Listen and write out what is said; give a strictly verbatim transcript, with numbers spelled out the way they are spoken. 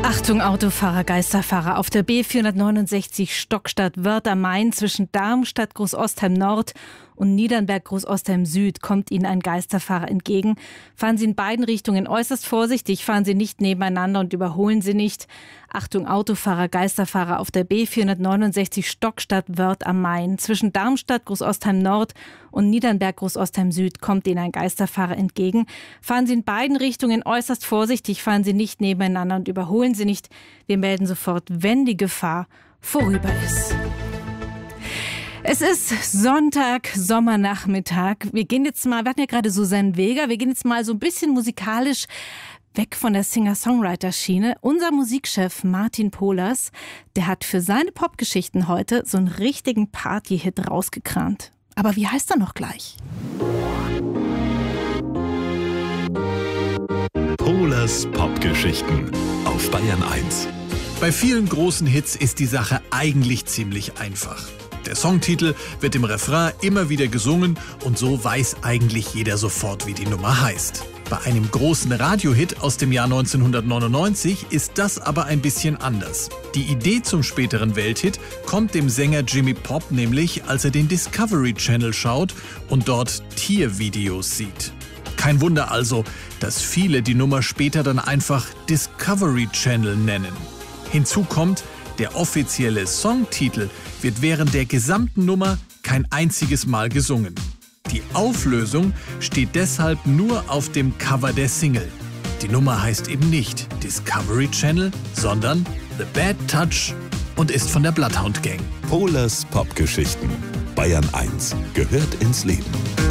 Achtung Autofahrer, Geisterfahrer auf der B vierhundertneunundsechzig Stockstadt-Wörth am Main zwischen Darmstadt Großostheim Nord und Niedernberg Großostheim Süd kommt Ihnen ein Geisterfahrer entgegen. Fahren Sie in beiden Richtungen äußerst vorsichtig, fahren Sie nicht nebeneinander und überholen Sie nicht. Achtung Autofahrer, Geisterfahrer auf der B vierhundertneunundsechzig Stockstadt-Wörth am Main zwischen Darmstadt Großostheim Nord und Niedernberg Großostheim Süd kommt Ihnen ein Geisterfahrer entgegen. Fahren Sie in beiden Richtungen äußerst vorsichtig, fahren Sie nicht nebeneinander und überholen Sie nicht. Wir melden sofort, wenn die Gefahr vorüber ist. Es ist Sonntag, Sommernachmittag. Wir gehen jetzt mal, wir hatten ja gerade Susanne Vega, wir gehen jetzt mal so ein bisschen musikalisch weg von der Singer-Songwriter-Schiene. Unser Musikchef Martin Pohlers, der hat für seine Popgeschichten heute so einen richtigen Party-Hit rausgekramt. Aber wie heißt er noch gleich? Pohlers Popgeschichten auf Bayern eins. Bei vielen großen Hits ist die Sache eigentlich ziemlich einfach. Der Songtitel wird im Refrain immer wieder gesungen und so weiß eigentlich jeder sofort, wie die Nummer heißt. Bei einem großen Radiohit aus dem Jahr neunzehnhundertneunundneunzig ist das aber ein bisschen anders. Die Idee zum späteren Welthit kommt dem Sänger Jimmy Pop nämlich, als er den Discovery Channel schaut und dort Tiervideos sieht. Kein Wunder also, dass viele die Nummer später dann einfach Discovery Channel nennen. Hinzu kommt, der offizielle Songtitel wird während der gesamten Nummer kein einziges Mal gesungen. Die Auflösung steht deshalb nur auf dem Cover der Single. Die Nummer heißt eben nicht Discovery Channel, sondern The Bad Touch und ist von der Bloodhound Gang. Pohlers Popgeschichten. Bayern eins gehört ins Leben.